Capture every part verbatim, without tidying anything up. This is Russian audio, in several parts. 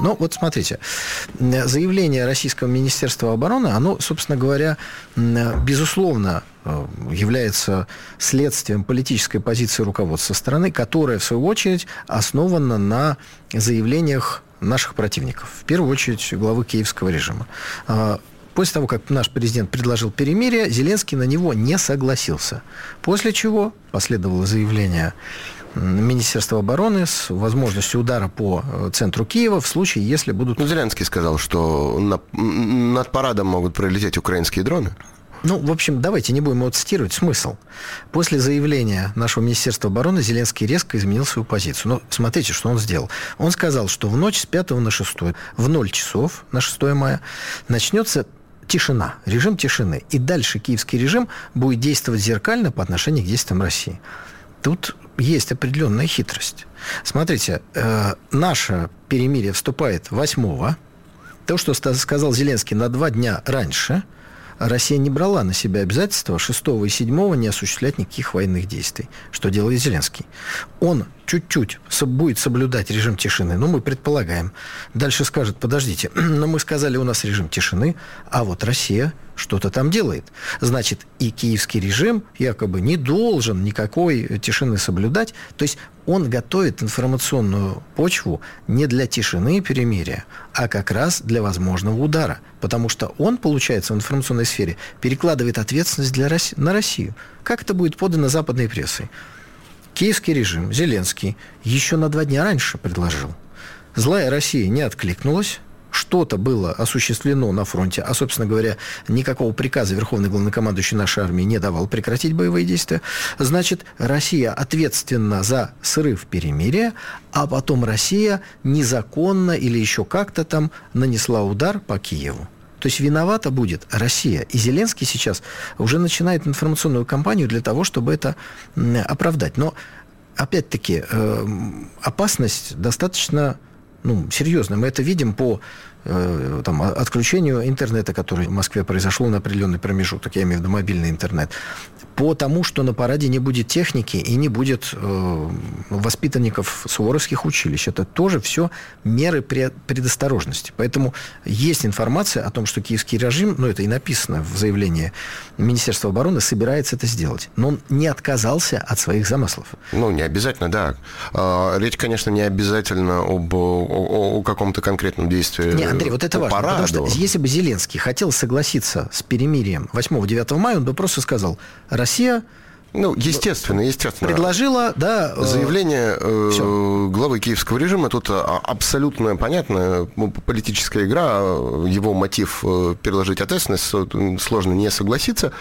Но вот смотрите, заявление Российского Министерства обороны, оно, собственно говоря, безусловно, является следствием политической позиции руководства страны, которая, в свою очередь, основана на заявлениях наших противников, в первую очередь главы киевского режима. После того, как наш президент предложил перемирие, Зеленский на него не согласился. После чего последовало заявление Министерства обороны с возможностью удара по центру Киева в случае, если будут... Ну, Зеленский сказал, что на, над парадом могут пролететь украинские дроны. Ну, в общем, давайте не будем его цитировать. Смысл. После заявления нашего Министерства обороны Зеленский резко изменил свою позицию. Но смотрите, что он сделал. Он сказал, что в ночь с пятого на шестое, в ноль часов на шестое мая, начнется тишина, режим тишины. И дальше киевский режим будет действовать зеркально по отношению к действиям России. Тут есть определенная хитрость. Смотрите, э, наше перемирие вступает восьмого. То, что сказал Зеленский на два дня раньше, Россия не брала на себя обязательства шестого и седьмого не осуществлять никаких военных действий, что делает Зеленский. Он чуть-чуть будет соблюдать режим тишины, ну, мы предполагаем. Дальше скажет, подождите, но мы сказали, у нас режим тишины, а вот Россия что-то там делает. Значит, и киевский режим якобы не должен никакой тишины соблюдать. То есть он готовит информационную почву не для тишины и перемирия, а как раз для возможного удара. Потому что он, получается, в информационной сфере перекладывает ответственность для России, на Россию. Как это будет подано западной прессой? Киевский режим, Зеленский, еще на два дня раньше предложил. Злая Россия не откликнулась. Что-то было осуществлено на фронте, а, собственно говоря, никакого приказа Верховный главнокомандующий нашей армии не давал прекратить боевые действия. Значит, Россия ответственна за срыв перемирия, а потом Россия незаконно или еще как-то там нанесла удар по Киеву. То есть виновата будет Россия. И Зеленский сейчас уже начинает информационную кампанию для того, чтобы это оправдать. Но, опять-таки, опасность достаточно... Ну, серьезно, мы это видим по э, там, отключению интернета, которое в Москве произошло на определенный промежуток, я имею в виду мобильный интернет, по тому, что на параде не будет техники и не будет э, воспитанников суворовских училищ. Это тоже все меры предосторожности. Поэтому есть информация о том, что киевский режим, ну, это и написано в заявлении Министерства обороны, собирается это сделать. Но он не отказался от своих замыслов. Ну, не обязательно, да. Речь, конечно, не обязательно об, о, о каком-то конкретном действии. Не, Андрей, вот это важно. Параду. Потому что если бы Зеленский хотел согласиться с перемирием восьмого-девятого мая, он бы просто сказал: Россия... Ну, естественно, естественно. Предложила, да... Заявление э, главы киевского режима, тут абсолютно понятная политическая игра, его мотив переложить ответственность, сложно не согласиться,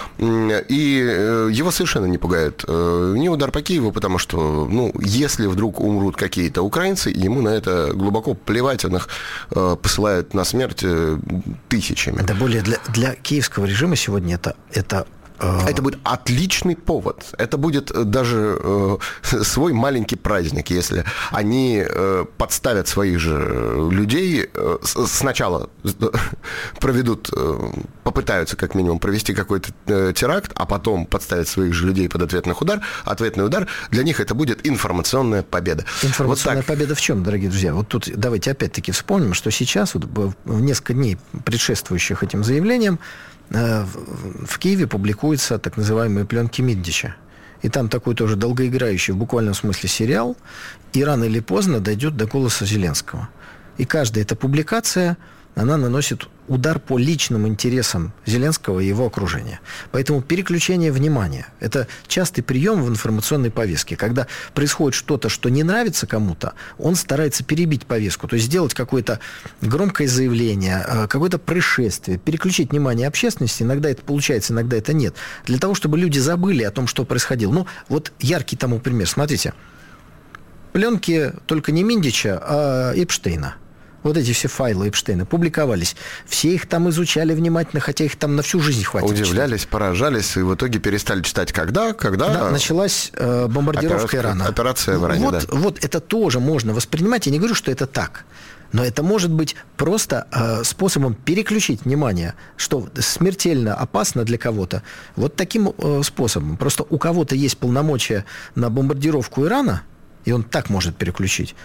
и его совершенно не пугает ни удар по Киеву, потому что, ну, если вдруг умрут какие-то украинцы, ему на это глубоко плевать, он их посылает на смерть тысячами. Да более для, для киевского режима сегодня это... это... Это будет отличный повод. Это будет даже э, свой маленький праздник, если они э, подставят своих же людей, э, сначала проведут, э, попытаются как минимум провести какой-то э, теракт, а потом подставят своих же людей под ответный удар. Ответный удар, для них это будет информационная победа. Информационная вот победа в чем, дорогие друзья? Вот тут давайте опять-таки вспомним, что сейчас, вот, в несколько дней предшествующих этим заявлениям, в Киеве публикуются так называемые пленки Миндича. И там такой тоже долгоиграющий, в буквальном смысле, сериал. И рано или поздно дойдет до голоса Зеленского. И каждая эта публикация, она наносит удар по личным интересам Зеленского и его окружения. Поэтому переключение внимания – это частый прием в информационной повестке. Когда происходит что-то, что не нравится кому-то, он старается перебить повестку, то есть сделать какое-то громкое заявление, какое-то происшествие, переключить внимание общественности. Иногда это получается, иногда это нет. Для того, чтобы люди забыли о том, что происходило. Ну, вот яркий тому пример. Смотрите. Пленки только не Миндича, а Эпштейна. Вот эти все файлы Эпштейна публиковались. Все их там изучали внимательно, хотя их там на всю жизнь хватит. Удивлялись, читать. Поражались, и в итоге перестали читать. Когда? Когда? Да, началась э, бомбардировка операция, Ирана. Операция в Иране, вот, да. Вот это тоже можно воспринимать. Я не говорю, что это так. Но это может быть просто э, способом переключить внимание, что смертельно опасно для кого-то. Вот таким э, способом. Просто у кого-то есть полномочия на бомбардировку Ирана, и он так может переключить.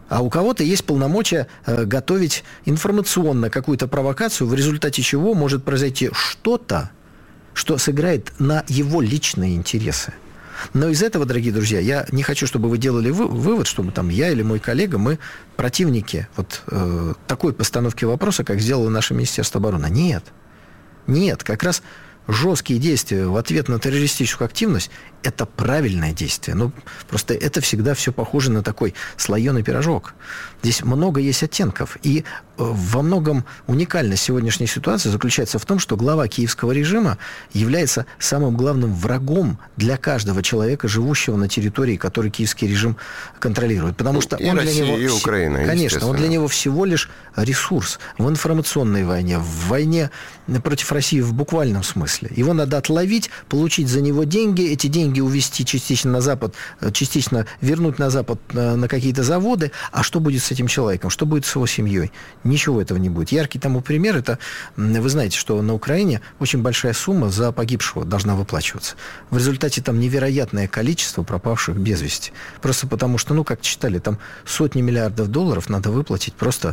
А у кого-то есть полномочия э, готовить информационно какую-то провокацию, в результате чего может произойти что-то, что сыграет на его личные интересы. Но из этого, дорогие друзья, я не хочу, чтобы вы делали вы, вывод, чтобы там я или мой коллега, мы противники вот э, такой постановки вопроса, как сделало наше Министерство обороны. Нет. Нет, как раз жесткие действия в ответ на террористическую активность – это правильное действие. Ну, просто это всегда все похоже на такой слоеный пирожок. Здесь много есть оттенков. И во многом уникальность сегодняшней ситуации заключается в том, что глава киевского режима является самым главным врагом для каждого человека, живущего на территории, которую киевский режим контролирует. Потому что и он Россия, для него... и Украина, конечно, он для него всего лишь ресурс в информационной войне, в войне против России в буквальном смысле. Его надо отловить, получить за него деньги, эти деньги увезти частично на Запад, частично вернуть на Запад на какие-то заводы. А что будет с этим человеком? Что будет с его семьей? Ничего этого не будет. Яркий тому пример, это, вы знаете, что на Украине очень большая сумма за погибшего должна выплачиваться. В результате там невероятное количество пропавших без вести. Просто потому что, ну, как читали, там сотни миллиардов долларов надо выплатить просто,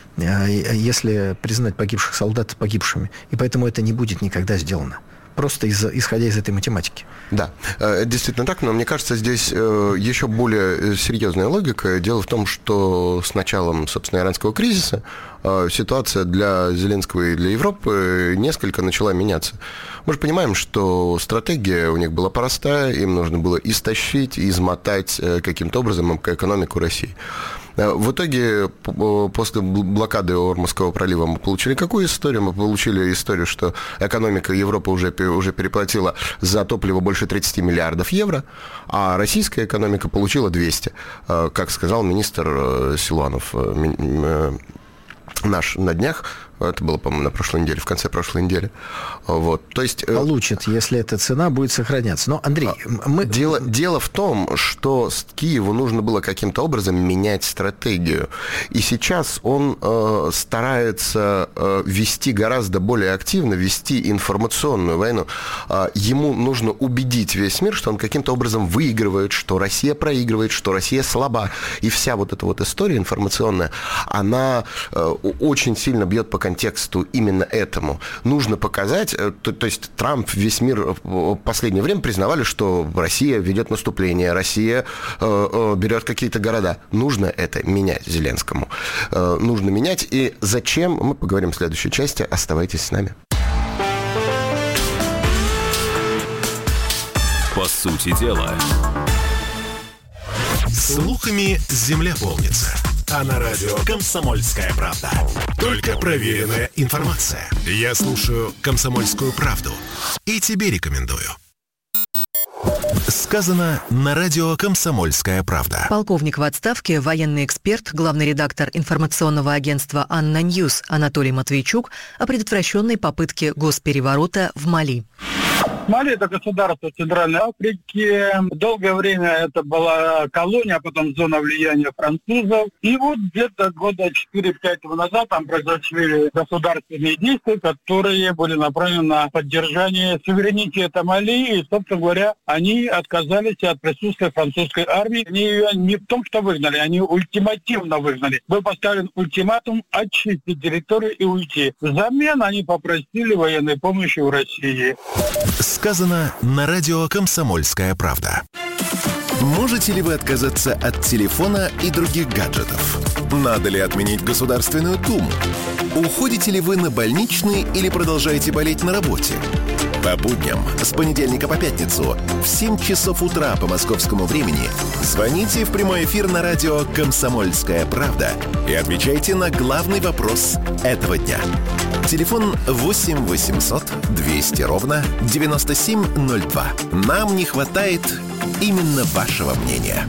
если признать погибших солдат погибшими. И поэтому это не будет никогда сделано. Просто из, исходя из этой математики. Да, действительно так, но мне кажется, здесь еще более серьезная логика. Дело в том, что с началом, собственно, иранского кризиса ситуация для Зеленского и для Европы несколько начала меняться. Мы же понимаем, что стратегия у них была простая, им нужно было истощить, измотать каким-то образом экономику России. В итоге, после блокады Ормузского пролива мы получили какую историю? Мы получили историю, что экономика Европы уже, уже переплатила за топливо больше тридцать миллиардов евро, а российская экономика получила двести, как сказал министр Силуанов наш на днях. Это было, по-моему, на прошлой неделе, в конце прошлой недели. Вот. То есть, получит, если эта цена будет сохраняться. Но, Андрей, мы... Дело, дело в том, что Киеву нужно было каким-то образом менять стратегию. И сейчас он э, старается э, вести гораздо более активно, вести информационную войну. Э, ему нужно убедить весь мир, что он каким-то образом выигрывает, что Россия проигрывает, что Россия слаба. И вся вот эта вот история информационная, она э, очень сильно бьет по контексту именно этому. Нужно показать, то, то есть Трамп, весь мир в последнее время признавали, что Россия ведет наступление, Россия э, э, берет какие-то города. Нужно это менять Зеленскому. Э, нужно менять. И зачем? Мы поговорим в следующей части. Оставайтесь с нами. По сути дела. Слухами земля полнится. А на радио «Комсомольская правда». Только проверенная информация. Я слушаю «Комсомольскую правду» и тебе рекомендую. Сказано на радио «Комсомольская правда». Полковник в отставке, военный эксперт, главный редактор информационного агентства «Анна Ньюс» Анатолий Матвейчук о предотвращенной попытке госпереворота в Мали. Мали – это государство Центральной Африки. Долгое время это была колония, а потом зона влияния французов. И вот где-то года четыре-пять назад там произошли государственные действия, которые были направлены на поддержание суверенитета Мали. И, собственно говоря, они отказались от присутствия французской армии. Они ее не в том, что выгнали, они ультимативно выгнали. Был поставлен ультиматум очистить территорию и уйти. Взамен они попросили военной помощи у России. Сказано на радио «Комсомольская правда». Можете ли вы отказаться от телефона и других гаджетов? Надо ли отменить Государственную Думу? Уходите ли вы на больничный или продолжаете болеть на работе? По будням с понедельника по пятницу в семь часов утра по московскому времени звоните в прямой эфир на радио «Комсомольская правда» и отвечайте на главный вопрос этого дня. Телефон восемь восемьсот двести ровно девяносто семь ноль два. Нам не хватает именно вашего мнения.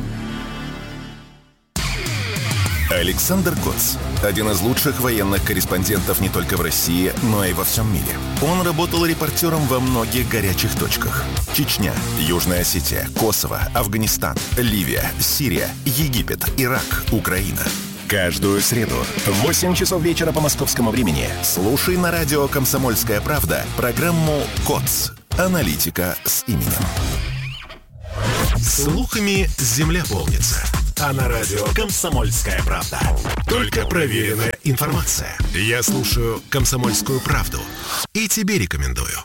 Александр Коц. Один из лучших военных корреспондентов не только в России, но и во всем мире. Он работал репортером во многих горячих точках. Чечня, Южная Осетия, Косово, Афганистан, Ливия, Сирия, Египет, Ирак, Украина. Каждую среду в восемь часов вечера по московскому времени слушай на радио «Комсомольская правда» программу «КОЦ. Аналитика с именем». Слухами земля полнится. А на радио «Комсомольская правда». Только проверенная информация. Я слушаю «Комсомольскую правду» и тебе рекомендую.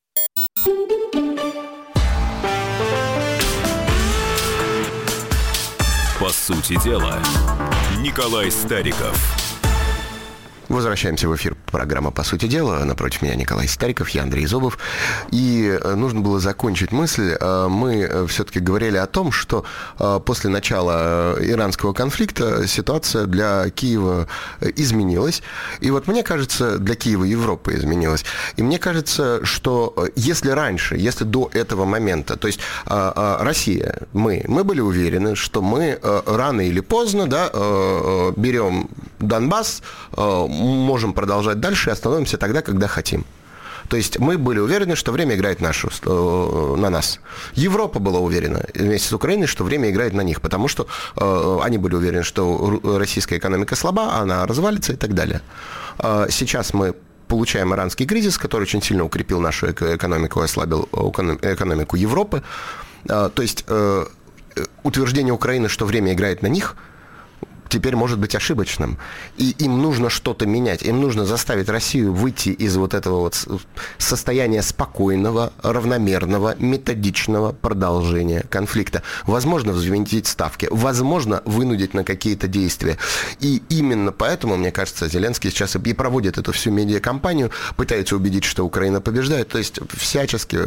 По сути дела, Николай Стариков. Возвращаемся в эфир программы «По сути дела». Напротив меня Николай Стариков, я Андрей Зобов. И нужно было закончить мысль. Мы все-таки говорили о том, что после начала иранского конфликта ситуация для Киева изменилась. И вот мне кажется, для Киева Европа изменилась. И мне кажется, что если раньше, если до этого момента, то есть Россия, мы, мы были уверены, что мы рано или поздно, да, берем Донбасс, можем продолжать дальше и остановимся тогда, когда хотим. То есть мы были уверены, что время играет нашу, на нас. Европа была уверена вместе с Украиной, что время играет на них, потому что э, они были уверены, что российская экономика слаба, она развалится и так далее. Э, сейчас мы получаем иранский кризис, который очень сильно укрепил нашу экономику и ослабил экономику Европы. Э, то есть э, утверждение Украины, что время играет на них, теперь может быть ошибочным. И им нужно что-то менять. Им нужно заставить Россию выйти из вот этого вот состояния спокойного, равномерного, методичного продолжения конфликта. Возможно, взвинтить ставки. Возможно, вынудить на какие-то действия. И именно поэтому, мне кажется, Зеленский сейчас и проводит эту всю медиакампанию, пытается убедить, что Украина побеждает. То есть всячески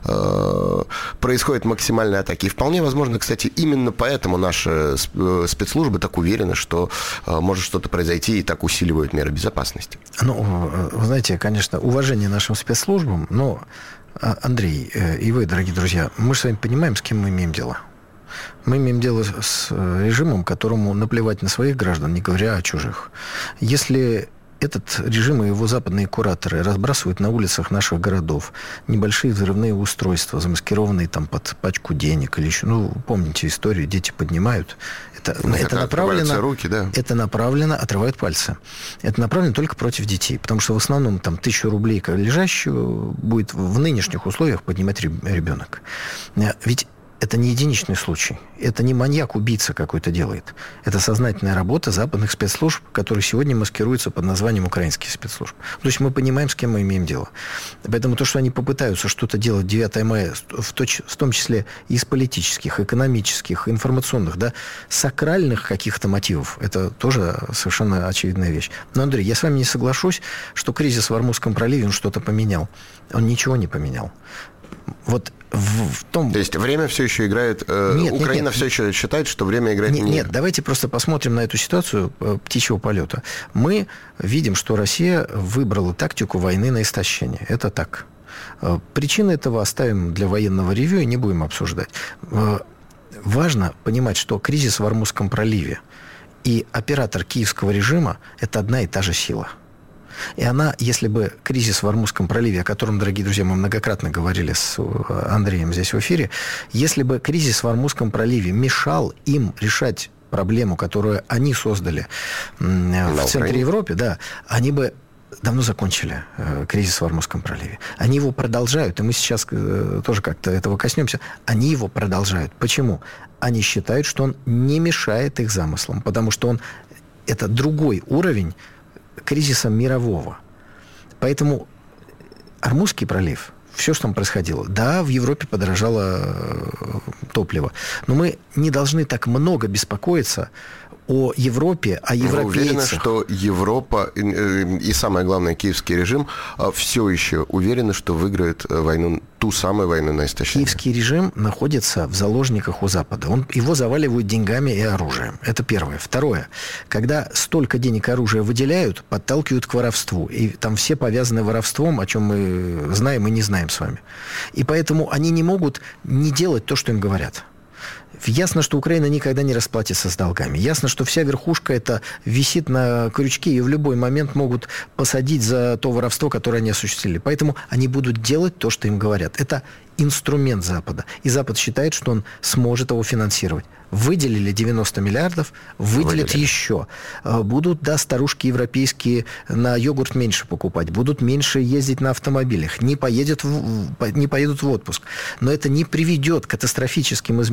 э, происходят максимальные атаки. И вполне возможно, кстати, именно поэтому наши спецслужбы так уверены, что э, может что-то произойти и так усиливают меры безопасности. Ну, вы знаете, конечно, уважение нашим спецслужбам, но, Андрей, и вы, дорогие друзья, мы же с вами понимаем, с кем мы имеем дело. Мы имеем дело с режимом, которому наплевать на своих граждан, не говоря о чужих. Если этот режим и его западные кураторы разбрасывают на улицах наших городов небольшие взрывные устройства, замаскированные там под пачку денег или еще... Ну, помните историю, дети поднимают. Это, ну, это, направлено, руки, да. это направлено, отрывают пальцы. Это направлено только против детей. Потому что в основном там тысячу рублей лежащую будет в нынешних условиях поднимать ребенок. Ведь это не единичный случай. Это не маньяк-убийца какой-то делает. Это сознательная работа западных спецслужб, которые сегодня маскируются под названием украинские спецслужбы. То есть мы понимаем, с кем мы имеем дело. Поэтому то, что они попытаются что-то делать девятого мая, в, точ- в том числе из политических, экономических, информационных, да, сакральных каких-то мотивов, это тоже совершенно очевидная вещь. Но, Андрей, я с вами не соглашусь, что кризис в Ормузском проливе, он что-то поменял. Он ничего не поменял. Вот в, в том... То есть время все еще играет... Э, нет, Украина нет, нет. все еще считает, что время играет нет, не... Нет, давайте просто посмотрим на эту ситуацию э, птичьего полета. Мы видим, что Россия выбрала тактику войны на истощение. Это так. Э, причины этого оставим для военного ревью и не будем обсуждать. Э, важно понимать, что кризис в Ормузском проливе и оператор киевского режима – это одна и та же сила. И она, если бы кризис в Ормузском проливе, о котором, дорогие друзья, мы многократно говорили с Андреем здесь в эфире, если бы кризис в Ормузском проливе мешал им решать проблему, которую они создали в центре Европы, да, они бы давно закончили э, кризис в Ормузском проливе. Они его продолжают, и мы сейчас э, тоже как-то этого коснемся. Они его продолжают. Почему? Они считают, что он не мешает их замыслам, потому что он это другой уровень кризиса мирового. Поэтому Ормузский пролив, все, что там происходило, да, в Европе подорожало топливо, но мы не должны так много беспокоиться о Европе, о европейцах. Вы уверены, что Европа и, и самое главное, киевский режим все еще уверены, что выиграет войну, ту самую войну на истощение? Киевский режим находится в заложниках у Запада. Он, его заваливают деньгами и оружием. Это первое. Второе. Когда столько денег и оружия выделяют, подталкивают к воровству. И там все повязаны воровством, о чем мы знаем и не знаем с вами. И поэтому они не могут не делать то, что им говорят. Ясно, что Украина никогда не расплатится с долгами. Ясно, что вся верхушка это висит на крючке, и в любой момент могут посадить за то воровство, которое они осуществили. Поэтому они будут делать то, что им говорят. Это инструмент Запада. И Запад считает, что он сможет его финансировать. Выделили девяносто миллиардов, выделят Выделили. еще. Будут, да, старушки европейские на йогурт меньше покупать, будут меньше ездить на автомобилях, не, поедет в, не поедут в отпуск. Но это не приведет к катастрофическим изменениям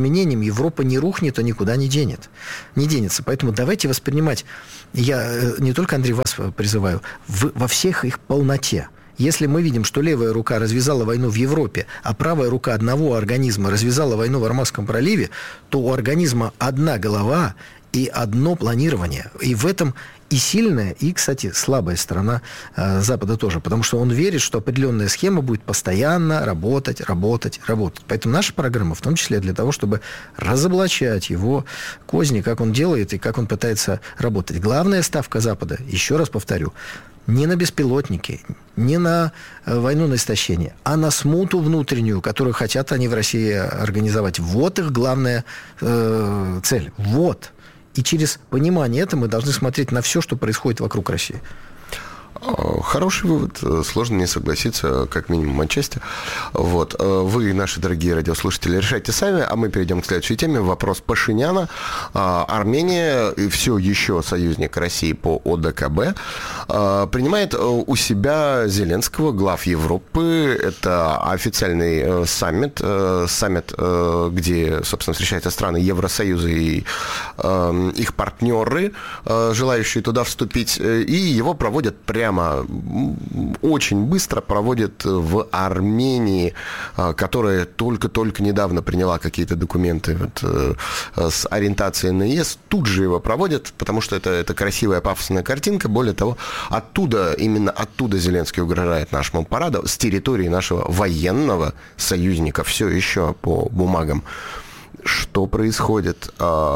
Европа не рухнет, а никуда не денет. Не денется. Поэтому давайте воспринимать, я не только, Андрей, вас призываю, в, во всех их полноте. Если мы видим, что левая рука развязала войну в Европе, а правая рука одного организма развязала войну в Армазском проливе, то у организма одна голова и одно планирование. И в этом и сильная, и, кстати, слабая сторона э, Запада тоже. Потому что он верит, что определенная схема будет постоянно работать, работать, работать. Поэтому наша программа в том числе для того, чтобы разоблачать его козни, как он делает и как он пытается работать. Главная ставка Запада, еще раз повторю, не на беспилотники, не на войну на истощение, а на смуту внутреннюю, которую хотят они в России организовать. Вот их главная э, цель. Вот. И через понимание этого мы должны смотреть на все, что происходит вокруг России. Хороший вывод. Сложно не согласиться, как минимум отчасти. Вот. Вы, наши дорогие радиослушатели, решайте сами, а мы перейдем к следующей теме. Вопрос Пашиняна. Армения, все еще союзник России по О Дэ Ка Бэ, принимает у себя Зеленского, глав Европы. Это официальный саммит, саммит, где, собственно, встречаются страны Евросоюза и их партнеры, желающие туда вступить, и его проводят прямо очень быстро проводят в Армении, которая только-только недавно приняла какие-то документы вот, с ориентацией на ЕС. Тут же его проводят, потому что это, это красивая пафосная картинка. Более того, оттуда, именно оттуда Зеленский угрожает нашему параду, с территории нашего военного союзника, все еще по бумагам. Что происходит?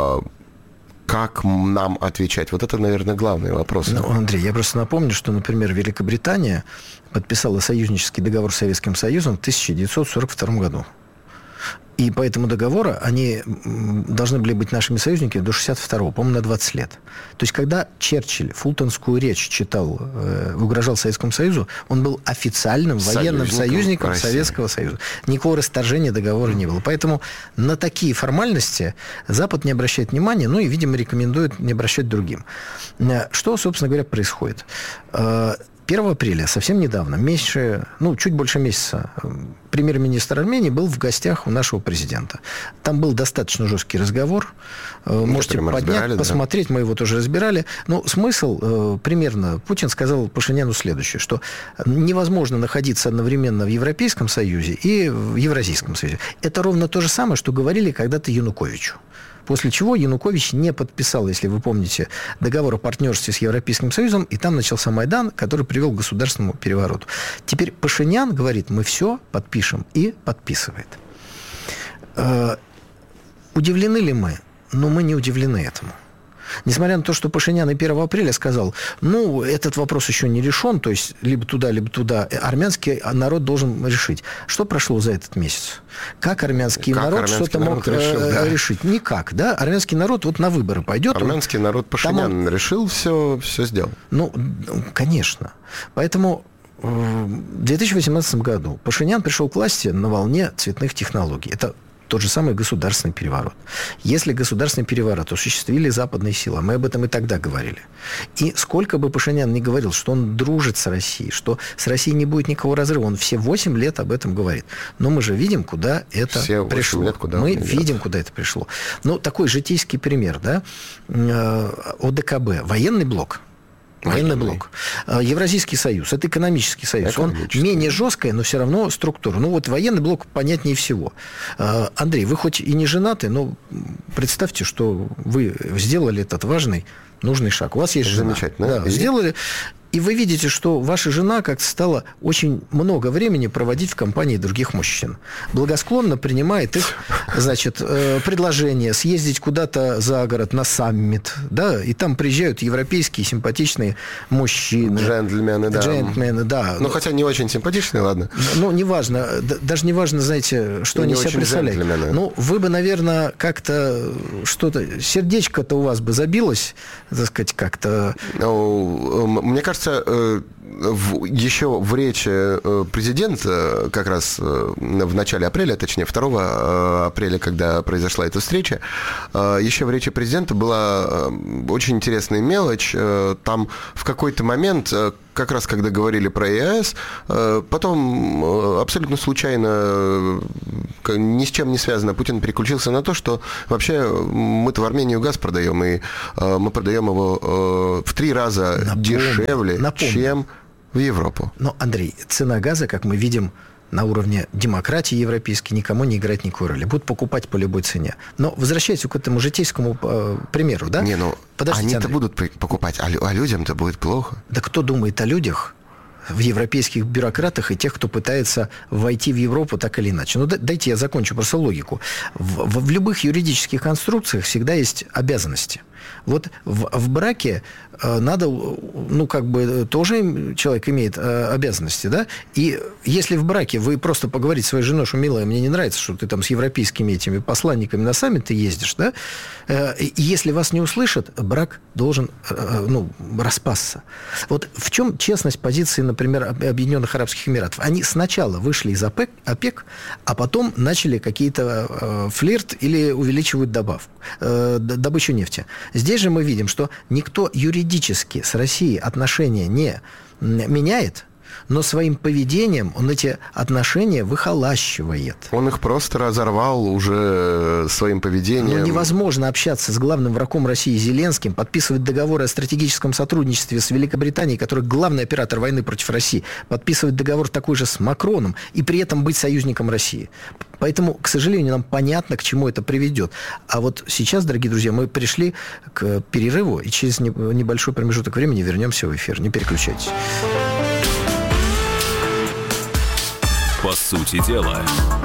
Как нам отвечать? Вот это, наверное, главный вопрос. Ну, Андрей, я просто напомню, что, например, Великобритания подписала союзнический договор с Советским Союзом в тысяча девятьсот сорок втором году. И по этому договору они должны были быть нашими союзниками до шестьдесят второго, по-моему, на двадцать лет. То есть, когда Черчилль фултонскую речь читал, э, угрожал Советскому Союзу, он был официальным военным союзником, союзником Советского Союза. Никакого расторжения договора не было. Поэтому на такие формальности Запад не обращает внимания, ну и, видимо, рекомендует не обращать другим. Что, собственно говоря, происходит? первого апреля, совсем недавно, меньше, ну, чуть больше месяца, премьер-министр Армении был в гостях у нашего президента. Там был достаточно жесткий разговор. Можете поднять, посмотреть, да? Мы его тоже разбирали. Но смысл примерно, Путин сказал Пашиняну следующее, что невозможно находиться одновременно в Европейском Союзе и в Евразийском Союзе. Это ровно то же самое, что говорили когда-то Януковичу. После чего Янукович не подписал, если вы помните, договор о партнерстве с Европейским Союзом, и там начался Майдан, который привел к государственному перевороту. Теперь Пашинян говорит, мы все подпишем, и подписывает. Э-э- удивлены ли мы? Но мы не удивлены этому. Несмотря на то, что Пашинян и первого апреля сказал, ну, этот вопрос еще не решен, то есть либо туда, либо туда, армянский народ должен решить. Что прошло за этот месяц? Как армянский как народ армянский что-то народ мог решил, да. решить? Никак, да? Армянский народ вот на выборы пойдет. Армянский он, народ Пашинян он... решил, все, все сделал. Ну, конечно. Поэтому в две тысячи восемнадцатом году Пашинян пришел к власти на волне цветных технологий. Это тот же самый государственный переворот. Если государственный переворот осуществили западные силы, мы об этом и тогда говорили. И сколько бы Пашинян ни говорил, что он дружит с Россией, что с Россией не будет никакого разрыва, он все восемь лет об этом говорит. Но мы же видим, куда это все пришло. Лет, куда мы видим, куда это пришло. Ну, такой житейский пример, да? О Дэ Ка Бэ, военный блок. Военный блок. Евразийский союз. Это экономический союз. Он менее жесткая, но все равно структура. Ну, вот военный блок понятнее всего. Андрей, вы хоть и не женаты, но представьте, что вы сделали этот важный, нужный шаг. У вас есть жена. Замечательно. Да, сделали... И вы видите, что ваша жена как-то стала очень много времени проводить в компании других мужчин. Благосклонно принимает их, значит, предложение съездить куда-то за город на саммит, да, и там приезжают европейские симпатичные мужчины. Джентльмены, да. Джентльмены, да. Ну, хотя не очень симпатичные, ладно. Ну, неважно. Даже неважно, знаете, что они себя представляют. Ну, вы бы, наверное, как-то что-то... Сердечко-то у вас бы забилось, так сказать, как-то... Ну, мне кажется, еще в речи президента, как раз в начале апреля, точнее второго апреля, когда произошла эта встреча, еще в речи президента была очень интересная мелочь. Там в какой-то момент как раз когда говорили про ЕАЭС, потом абсолютно случайно, ни с чем не связано, Путин переключился на то, что вообще мы-то в Армению газ продаем, и мы продаем его в три раза напомню, дешевле, напомню. чем в Европу. Но, Андрей, цена газа, как мы видим, на уровне демократии европейской никому не играть никакой роли. Будут покупать по любой цене. Но возвращаясь к этому житейскому э, примеру, да? Не, ну, Подождите, они-то Андрей. будут покупать, а, а людям-то будет плохо. Да кто думает о людях, в европейских бюрократах и тех, кто пытается войти в Европу так или иначе? Ну, дайте я закончу просто логику. В, в, в любых юридических конструкциях всегда есть обязанности. Вот в, в браке э, надо, ну, как бы, тоже человек имеет э, обязанности, да? И если в браке вы просто поговорите с своей женой, что, милая, мне не нравится, что ты там с европейскими этими посланниками на саммит ты ездишь, да? Э, и если вас не услышат, брак должен, э, ну, распасться. Вот в чем честность позиции, например, Объединенных Арабских Эмиратов? Они сначала вышли из ОПЕК, ОПЕК а потом начали какие-то э, флирт или увеличивают добавку, э, добычу нефти. Здесь же мы видим, что никто юридически с Россией отношения не меняет, но своим поведением он эти отношения выхолащивает. Он их просто разорвал уже своим поведением. Но невозможно общаться с главным врагом России Зеленским, подписывать договоры о стратегическом сотрудничестве с Великобританией, который главный оператор войны против России, подписывать договор такой же с Макроном и при этом быть союзником России. Поэтому, к сожалению, нам понятно, к чему это приведет. А вот сейчас, дорогие друзья, мы пришли к перерыву, и через небольшой промежуток времени вернемся в эфир. Не переключайтесь. По сути дела.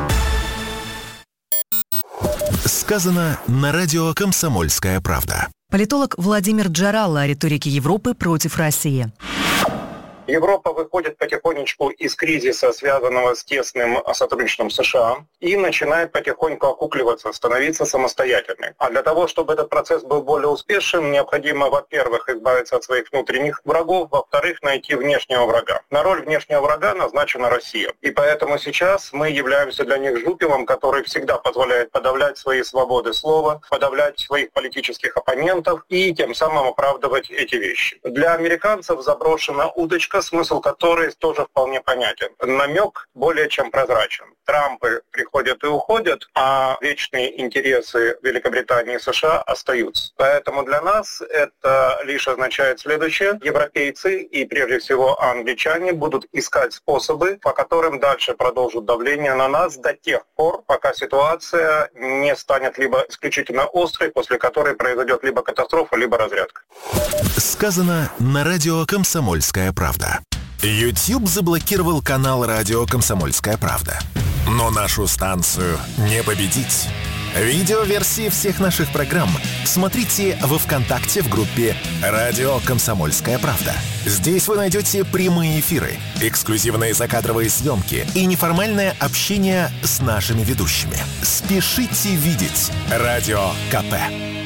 Сказано на радио «Комсомольская правда». Политолог Владимир Джаралла о риторике Европы против России. Европа выходит потихонечку из кризиса, связанного с тесным сотрудничеством США, и начинает потихоньку окукливаться, становиться самостоятельной. А для того, чтобы этот процесс был более успешным, необходимо, во-первых, избавиться от своих внутренних врагов, во-вторых, найти внешнего врага. На роль внешнего врага назначена Россия. И поэтому сейчас мы являемся для них жупелом, который всегда позволяет подавлять свои свободы слова, подавлять своих политических оппонентов и тем самым оправдывать эти вещи. Для американцев заброшена удочка, смысл которой тоже вполне понятен. Намек более чем прозрачен. Трампы приходят и уходят, а вечные интересы Великобритании и США остаются. Поэтому для нас это лишь означает следующее. Европейцы и прежде всего англичане будут искать способы, по которым дальше продолжат давление на нас до тех пор, пока ситуация не станет либо исключительно острой, после которой произойдет либо катастрофа, либо разрядка. Сказано на радио «Комсомольская правда». YouTube заблокировал канал радио «Комсомольская правда». Но нашу станцию не победить. Видеоверсии всех наших программ смотрите во ВКонтакте в группе «Радио Комсомольская правда». Здесь вы найдете прямые эфиры, эксклюзивные закадровые съемки и неформальное общение с нашими ведущими. Спешите видеть «Радио КП».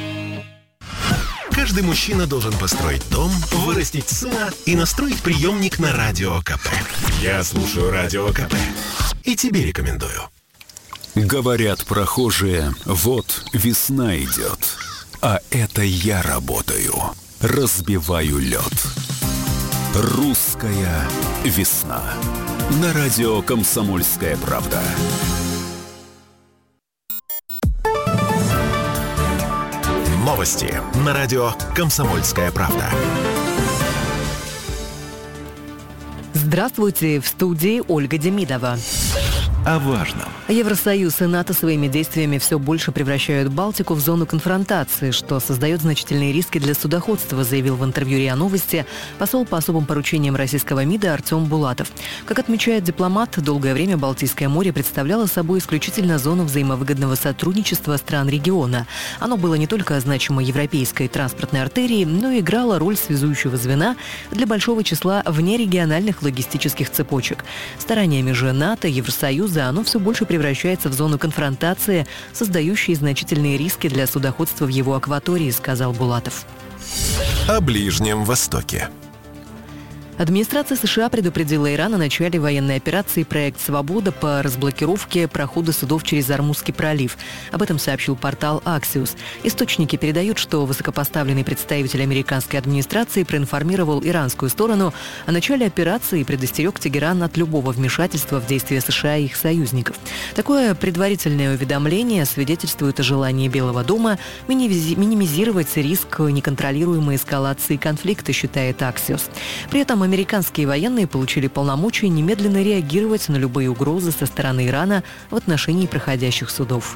Каждый мужчина должен построить дом, вырастить сына и настроить приемник на Радио КП. Я слушаю Радио КП и тебе рекомендую. Говорят прохожие, вот весна идет, а это я работаю, разбиваю лед. Русская весна. На радио «Комсомольская правда». Новости на радио «Комсомольская правда». Здравствуйте, в студии Ольга Демидова. О важном. Евросоюз и НАТО своими действиями все больше превращают Балтику в зону конфронтации, что создает значительные риски для судоходства, заявил в интервью РИА Новости посол по особым поручениям российского МИДа Артем Булатов. Как отмечает дипломат, долгое время Балтийское море представляло собой исключительно зону взаимовыгодного сотрудничества стран региона. Оно было не только значимой европейской транспортной артерией, но и играло роль связующего звена для большого числа внерегиональных логистических цепочек. Стараниями же НАТО, Евросоюза, оно все больше превращается в зону конфронтации, создающей значительные риски для судоходства в его акватории, сказал Булатов. О Ближнем Востоке. Администрация США предупредила Иран о начале военной операции «Проект Свобода» по разблокировке прохода судов через Ормузский пролив. Об этом сообщил портал Axios. Источники передают, что высокопоставленный представитель американской администрации проинформировал иранскую сторону о начале операции и предостерег Тегеран от любого вмешательства в действия США и их союзников. Такое предварительное уведомление свидетельствует о желании Белого дома минимизировать риск неконтролируемой эскалации конфликта, считает Axios. При этом американские военные получили полномочия немедленно реагировать на любые угрозы со стороны Ирана в отношении проходящих судов.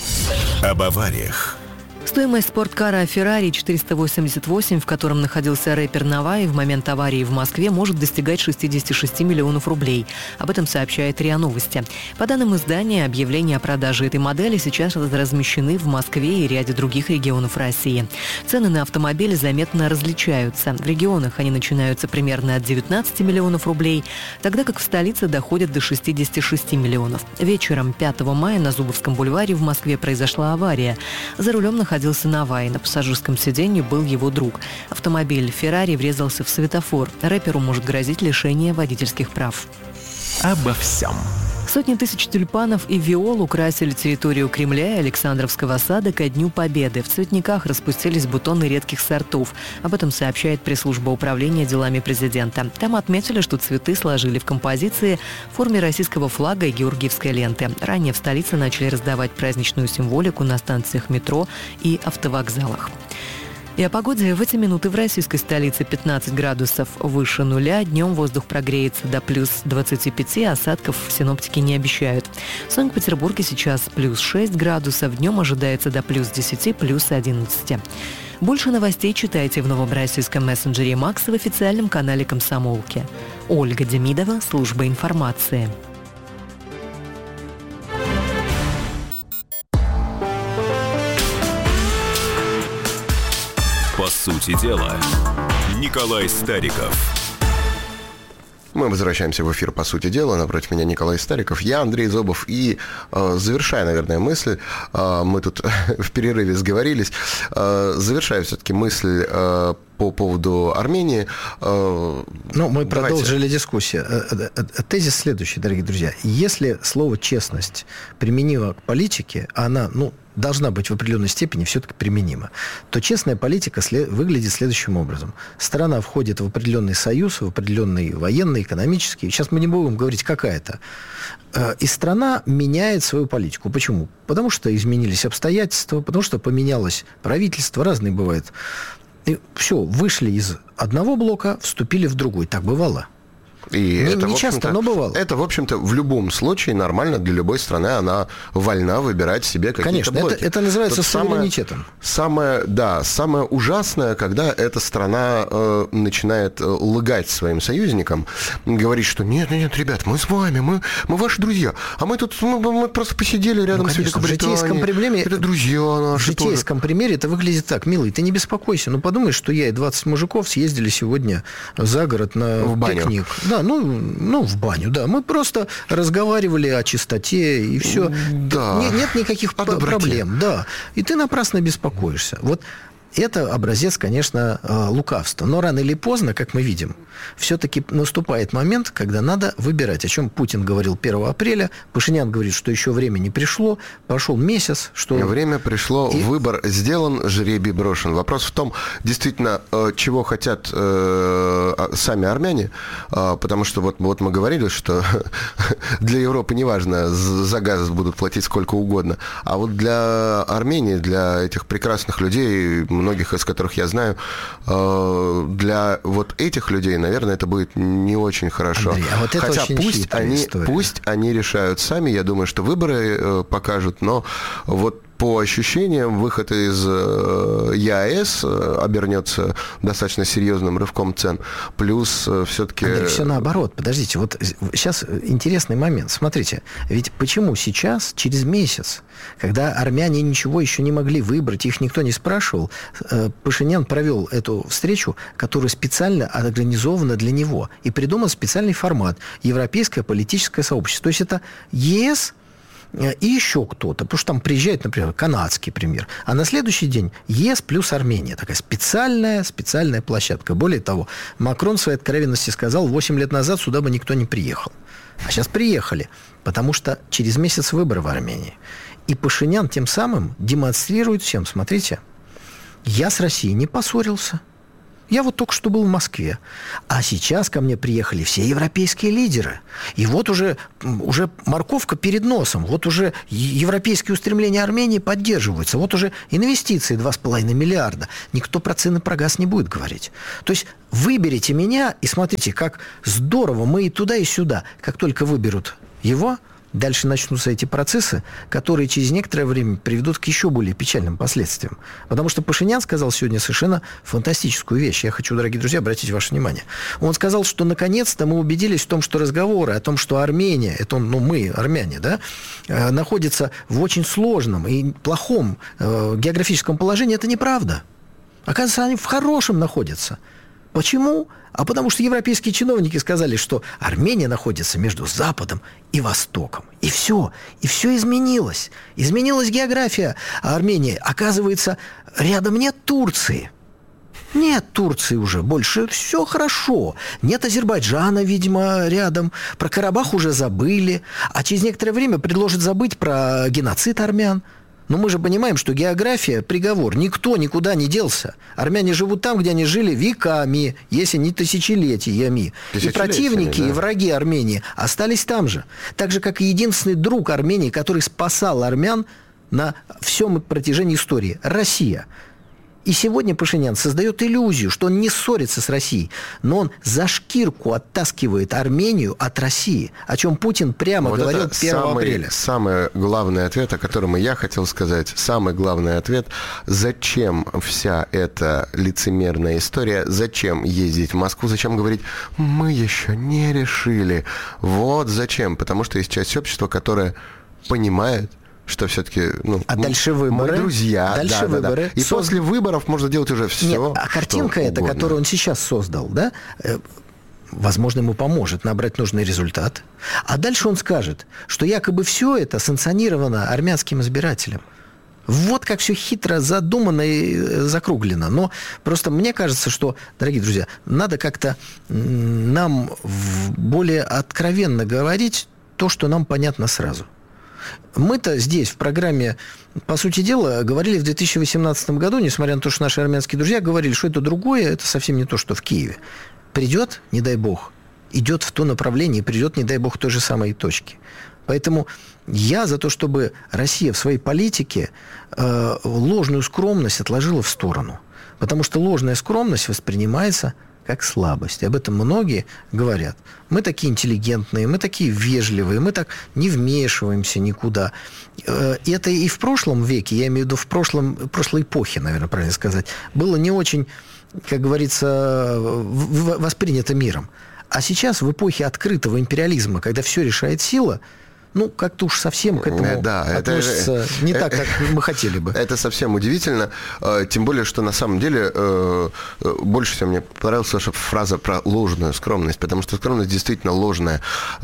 Об авариях. Стоимость спорткара Ferrari четыреста восемьдесят восемь, в котором находился рэпер Наваи, в момент аварии в Москве может достигать шестьдесят шесть миллионов рублей. Об этом сообщает РИА Новости. По данным издания, объявления о продаже этой модели сейчас размещены в Москве и ряде других регионов России. Цены на автомобили заметно различаются. В регионах они начинаются примерно от девятнадцати миллионов рублей, тогда как в столице доходят до шестидесяти шести миллионов. Вечером пятого мая на Зубовском бульваре в Москве произошла авария. За рулем находился Наваи. На пассажирском сиденье был его друг. Автомобиль «Феррари» врезался в светофор. Рэперу может грозить лишение водительских прав. Обо всем. Сотни тысяч тюльпанов и виол украсили территорию Кремля и Александровского сада ко Дню Победы. В цветниках распустились бутоны редких сортов. Об этом сообщает пресс-служба управления делами президента. Там отметили, что цветы сложили в композиции в форме российского флага и георгиевской ленты. Ранее в столице начали раздавать праздничную символику на станциях метро и автовокзалах. И о погоде. В эти минуты в российской столице пятнадцать градусов выше нуля. Днем воздух прогреется до плюс двадцати пяти, осадков синоптики не обещают. В Санкт-Петербурге сейчас плюс шесть градусов, днем ожидается до плюс десяти, плюс одиннадцати. Больше новостей читайте в новом российском мессенджере Макс в официальном канале «Комсомолки». Ольга Демидова, служба информации. По сути дела, Николай Стариков. Мы возвращаемся в эфир «По сути дела». Напротив меня Николай Стариков, я Андрей Зобов. И, э, завершая, наверное, мысль, э, мы тут в перерыве сговорились, э, завершая все-таки мысль э, по поводу Армении. Э, ну, мы давайте. продолжили дискуссию. Тезис следующий, дорогие друзья. Если слово «честность» применимо к политике, она, ну, должна быть в определенной степени все-таки применима, то честная политика след... выглядит следующим образом. Страна входит в определенный союз, в определенный военный, экономический. Сейчас мы не будем говорить, какая это. И страна меняет свою политику. Почему? Потому что изменились обстоятельства, потому что поменялось правительство, разные бывают. И все, вышли из одного блока, вступили в другой. Так бывало. И ну, это, не часто, но бывало. Это, в общем-то, в любом случае нормально для любой страны. Она вольна выбирать себе какие-то Конечно, блоки. Это, это называется Тут суверенитетом. Самое, самое, да, самое ужасное, когда эта страна э, начинает э, лгать своим союзникам, говорить, что нет, нет, нет, ребят, мы с вами, мы, мы ваши друзья. А мы тут мы, мы просто посидели рядом, ну, конечно, с Великобританией. В житейском примере, это друзья наши. В житейском тоже. примере это выглядит так. Милый, ты не беспокойся. Ну, подумай, что я и двадцать мужиков съездили сегодня за город на в пикник. Да, ну... Ну, в баню, да. Мы просто разговаривали о чистоте, и все. Да. Нет, нет никаких проблем. Да. И ты напрасно беспокоишься. Вот это образец, конечно, лукавства. Но рано или поздно, как мы видим, все-таки наступает момент, когда надо выбирать. О чем Путин говорил первого апреля. Пашинян говорит, что еще время не пришло. Пошел месяц. Что... Время пришло, и... выбор сделан, жребий брошен. Вопрос в том, действительно, чего хотят э, сами армяне. Потому что вот, вот мы говорили, что для Европы неважно, за газ будут платить сколько угодно. А вот для Армении, для этих прекрасных людей, многих из которых я знаю, для вот этих людей, наверное, это будет не очень хорошо. Андрей, а вот это Хотя очень пусть они, пусть они решают сами, я думаю, что выборы покажут, но вот по ощущениям, выход из ЕАЭС обернется достаточно серьезным рывком цен. Плюс все-таки... Андрей, все наоборот. Подождите, вот сейчас интересный момент. Смотрите, ведь почему сейчас, через месяц, когда армяне ничего еще не могли выбрать, их никто не спрашивал, Пашинян провел эту встречу, которая специально организована для него, и придумал специальный формат — Европейское политическое сообщество. То есть это ЕС и еще кто-то, потому что там приезжает, например, канадский премьер, а на следующий день ЕС плюс Армения, такая специальная, специальная площадка. Более того, Макрон в своей откровенности сказал, восемь лет назад сюда бы никто не приехал. А сейчас приехали, потому что через месяц выборы в Армении. И Пашинян тем самым демонстрирует всем, смотрите, я с Россией не поссорился. Я вот только что был в Москве. А сейчас ко мне приехали все европейские лидеры. И вот уже, уже морковка перед носом. Вот уже европейские устремления Армении поддерживаются. Вот уже инвестиции два с половиной миллиарда. Никто про цены, про газ не будет говорить. То есть выберите меня, и смотрите, как здорово мы и туда, и сюда. Как только выберут его, дальше начнутся эти процессы, которые через некоторое время приведут к еще более печальным последствиям. Потому что Пашинян сказал сегодня совершенно фантастическую вещь. Я хочу, дорогие друзья, обратить ваше внимание. Он сказал, что наконец-то мы убедились в том, что разговоры о том, что Армения, это он, ну мы, армяне, да, э, находится в очень сложном и плохом э, географическом положении, это неправда. Оказывается, они в хорошем находятся. Почему? А потому что европейские чиновники сказали, что Армения находится между Западом и Востоком. И все. И все изменилось. Изменилась география Армении. Оказывается, рядом нет Турции. Нет Турции уже больше. Все хорошо. Нет Азербайджана, видимо, рядом. Про Карабах уже забыли. А через некоторое время предложат забыть про геноцид армян. Но мы же понимаем, что география – приговор. Никто никуда не делся. Армяне живут там, где они жили веками, если не тысячелетиями. И противники, да. И враги Армении остались там же. Так же, как и единственный друг Армении, который спасал армян на всем протяжении истории – Россия. И сегодня Пашинян создает иллюзию, что он не ссорится с Россией, но он за шкирку оттаскивает Армению от России, о чем Путин прямо вот говорил первого апреля. Самый главный ответ, о котором я хотел сказать, самый главный ответ, зачем вся эта лицемерная история, зачем ездить в Москву, зачем говорить, мы еще не решили. Вот зачем, потому что есть часть общества, которая понимает, что все-таки, ну, а дальше выборы, мы друзья, дальше да, выборы. Да, да. И Со... после выборов можно делать уже все. Нет, а картинка эта, угодно. Которую он сейчас создал, да, возможно, ему поможет набрать нужный результат. А дальше он скажет, что якобы все это санкционировано армянским избирателем. Вот как все хитро задумано и закруглено. Но просто мне кажется, что, дорогие друзья, надо как-то нам более откровенно говорить то, что нам понятно сразу. Мы-то здесь, в программе, по сути дела, говорили в две тысячи восемнадцатом году, несмотря на то, что наши армянские друзья говорили, что это другое, это совсем не то, что в Киеве. Придет, не дай бог, идет в то направление, и придет, не дай бог, к той же самой точке. Поэтому я за то, чтобы Россия в своей политике э, ложную скромность отложила в сторону. Потому что ложная скромность воспринимается как слабость. Об этом многие говорят. Мы такие интеллигентные, мы такие вежливые, мы так не вмешиваемся никуда. И это и в прошлом веке, я имею в виду в прошлом, прошлой эпохе, наверное, правильно сказать, было не очень, как говорится, воспринято миром. А сейчас, в эпохе открытого империализма, когда все решает сила, ну, как-то уж совсем к этому да, относится это, не это, так, как мы хотели бы. Это совсем удивительно. Тем более, что на самом деле больше всего мне понравилась ваша фраза про ложную скромность, потому что скромность действительно ложная.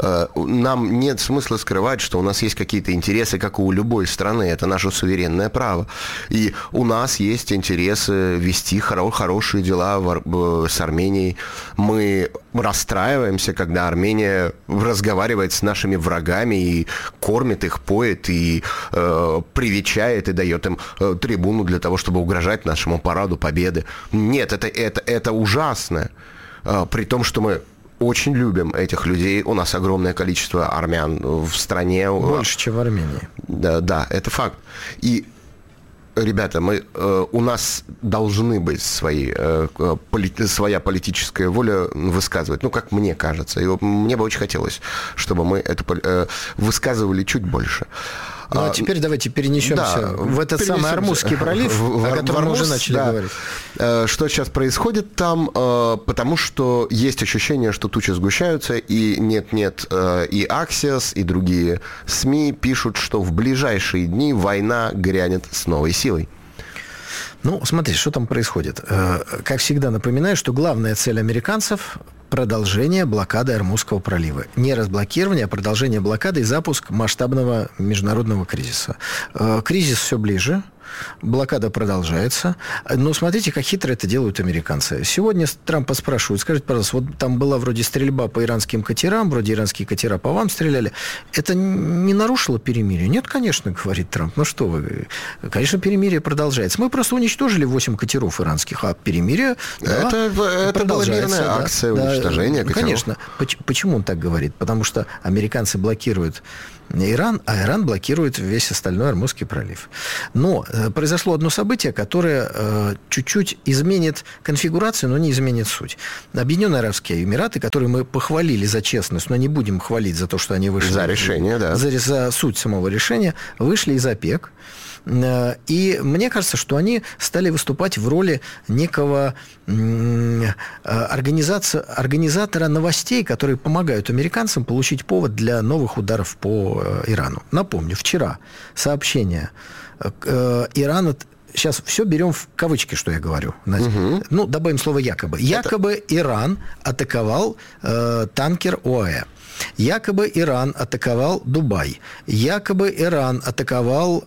Нам нет смысла скрывать, что у нас есть какие-то интересы, как и у любой страны. Это наше суверенное право. И у нас есть интересы вести хоро- хорошие дела в, с Арменией. Мы расстраиваемся, когда Армения разговаривает с нашими врагами и кормит их, поет, и э, привечает, и дает им э, трибуну для того, чтобы угрожать нашему параду победы. Нет, это, это, это ужасно. Э, при том, что мы очень любим этих людей. У нас огромное количество армян в стране. Больше, чем в Армении. Да, да, это факт. И ребята, мы, э, у нас должны быть свои, э, поли, своя политическая воля высказывать. Ну, как мне кажется. И мне бы очень хотелось, чтобы мы это э, высказывали чуть больше. Ну, а теперь давайте перенесемся да, в этот самый Армузский пролив, в, о котором Армуз, мы уже начали да. говорить. Что сейчас происходит там? Потому что есть ощущение, что тучи сгущаются, и нет-нет, и Axios, и другие СМИ пишут, что в ближайшие дни война грянет с новой силой. Ну, смотрите, что там происходит. Как всегда, напоминаю, что главная цель американцев продолжение блокады Ормузского пролива. Не разблокирование, а продолжение блокады и запуск масштабного международного кризиса. Кризис все ближе. Блокада продолжается. Но смотрите, как хитро это делают американцы. Сегодня Трампа спрашивают, скажите, пожалуйста, вот там была вроде стрельба по иранским катерам, вроде иранские катера по вам стреляли. Это не нарушило перемирие? Нет, конечно, говорит Трамп. Ну что вы, конечно, перемирие продолжается. Мы просто уничтожили восемь катеров иранских, а перемирие да, это, это продолжается. Была мирная да, акция да, уничтожения ну, катеров. Конечно. Почему он так говорит? Потому что американцы блокируют Иран, а Иран блокирует весь остальной Ормузский пролив. Но э, произошло одно событие, которое э, чуть-чуть изменит конфигурацию, но не изменит суть. Объединенные Арабские Эмираты, которые мы похвалили за честность, но не будем хвалить за то, что они вышли... За решение, да. За, за суть самого решения, вышли из ОПЕК. И мне кажется, что они стали выступать в роли некого организатора новостей, которые помогают американцам получить повод для новых ударов по Ирану. Напомню, вчера сообщение Ирана... Сейчас все берем в кавычки, что я говорю. Угу. Ну, добавим слово «якобы». Якобы Это... Иран атаковал э, танкер ОАЭ. Якобы Иран атаковал Дубай. Якобы Иран атаковал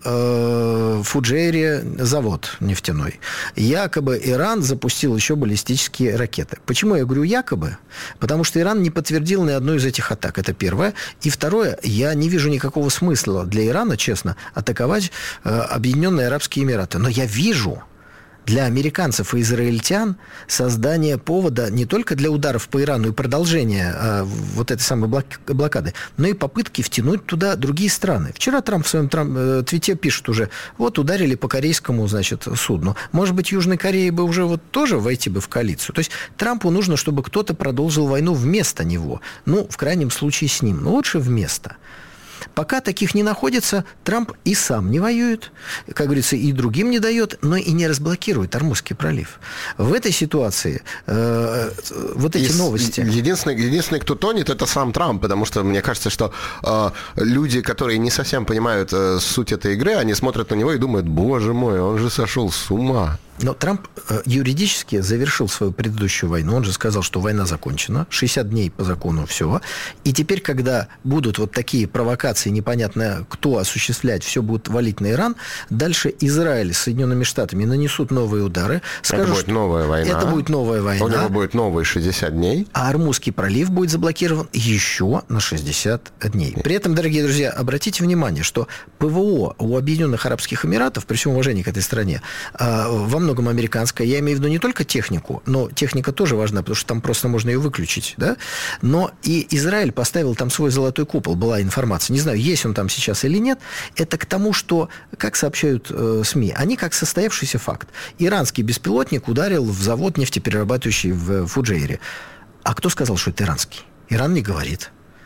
э, в Фуджейре завод нефтяной. Якобы Иран запустил еще баллистические ракеты. Почему я говорю якобы? Потому что Иран не подтвердил ни одну из этих атак. Это первое. И второе, я не вижу никакого смысла для Ирана, честно, атаковать э, Объединенные Арабские Эмираты. Но я вижу... для американцев и израильтян создание повода не только для ударов по Ирану и продолжения а, вот этой самой блок- блокады, но и попытки втянуть туда другие страны. Вчера Трамп в своем Трамп, э, твите пишет уже, вот ударили по корейскому, значит, судну. Может быть, Южной Корее бы уже вот тоже войти бы в коалицию. То есть Трампу нужно, чтобы кто-то продолжил войну вместо него. Ну, в крайнем случае с ним. Но лучше вместо. Пока таких не находится, Трамп и сам не воюет, как говорится, и другим не дает, но и не разблокирует Ормузский пролив. В этой ситуации э, вот эти и новости... Единственный, единственный, кто тонет, это сам Трамп, потому что мне кажется, что э, люди, которые не совсем понимают э, суть этой игры, они смотрят на него и думают, боже мой, он же сошел с ума. Но Трамп юридически завершил свою предыдущую войну. Он же сказал, что война закончена. шестьдесят дней по закону все. И теперь, когда будут вот такие провокации, непонятно кто осуществлять, все будут валить на Иран, дальше Израиль с Соединенными Штатами нанесут новые удары. Скажут, это будет новая война. Это будет новая война. У него будет новые шестьдесят дней. А Ормузский пролив будет заблокирован еще на шестьдесят дней. При этом, дорогие друзья, обратите внимание, что ПВО у Объединенных Арабских Эмиратов, при всем уважении к этой стране, во многом американская. Я имею в виду не только технику, но техника тоже важна, потому что там просто можно ее выключить, да? Но и Израиль поставил там свой золотой купол, была информация. Не знаю, есть он там сейчас или нет. Это к тому, что, как сообщают э, СМИ, они как состоявшийся факт. Иранский беспилотник ударил в завод нефтеперерабатывающий в Фуджейре. А кто сказал, что это иранский? Иран не говорит.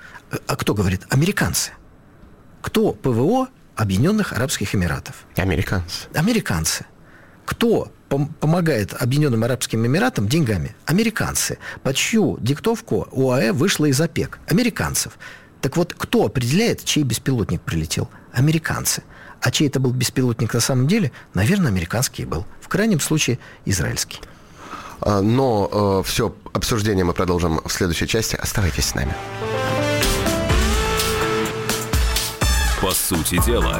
А кто говорит? Американцы. Кто ПВО Объединенных Арабских Эмиратов? Американцы. Американцы. Кто помогает Объединенным Арабским Эмиратам деньгами? Американцы. Под чью диктовку ОАЭ вышла из ОПЕК? Американцев. Так вот, кто определяет, чей беспилотник прилетел? Американцы. А чей это был беспилотник на самом деле? Наверное, американский был. В крайнем случае, израильский. Но э, все обсуждение мы продолжим в следующей части. Оставайтесь с нами. По сути дела.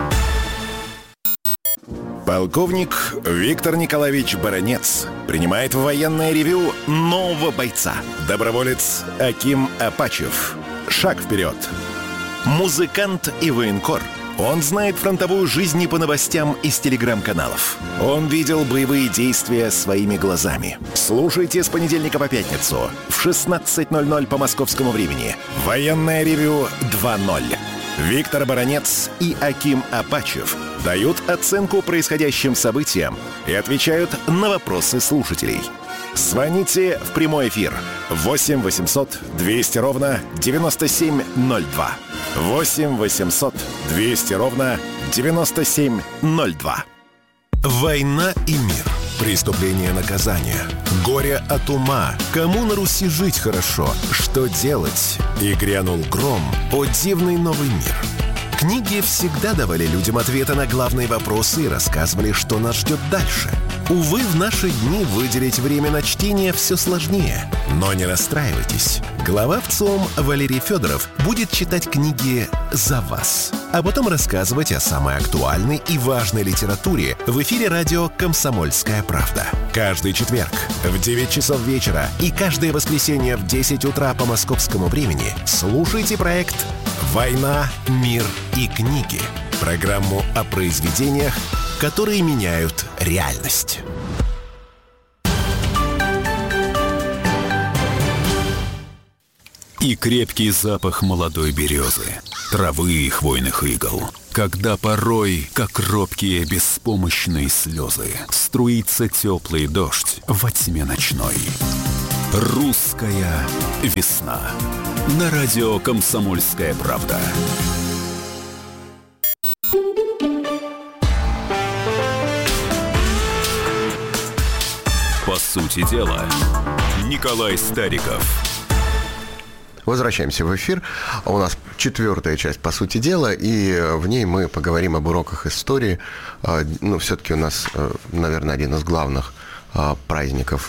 Полковник Виктор Николаевич Баранец принимает в военное ревю нового бойца. Доброволец Аким Апачев. Шаг вперед. Музыкант и военкор. Он знает фронтовую жизнь не по новостям из телеграм-каналов. Он видел боевые действия своими глазами. Слушайте с понедельника по пятницу в шестнадцать ноль ноль по московскому времени. Военное ревю два ноль. Виктор Баранец и Аким Апачев дают оценку происходящим событиям и отвечают на вопросы слушателей. Звоните в прямой эфир восемь восемьсот двести ровно девяносто семь ноль два. восемь восемьсот двести ровно девяносто семь ноль два. Война и мир. Преступление, наказание. Горе от ума. Кому на Руси жить хорошо? Что делать? И грянул гром. О дивный новый мир. Книги всегда давали людям ответы на главные вопросы и рассказывали, что нас ждет дальше. Увы, в наши дни выделить время на чтение все сложнее. Но не расстраивайтесь. Глава ВЦИОМ Валерий Федоров будет читать книги за вас, а потом рассказывать о самой актуальной и важной литературе в эфире радио «Комсомольская правда». Каждый четверг в девять часов вечера и каждое воскресенье в десять утра по московскому времени слушайте проект «Война, мир и книги». Программу о произведениях, которые меняют реальность. И крепкий запах молодой березы, травы и хвойных игл. Когда порой, как робкие беспомощные слезы, струится теплый дождь во тьме ночной. Русская весна. На радио «Комсомольская правда». По сути дела, Николай Стариков. Возвращаемся в эфир. У нас четвертая часть, по сути дела, и в ней мы поговорим об уроках истории. Ну, все-таки у нас, наверное, один из главных праздников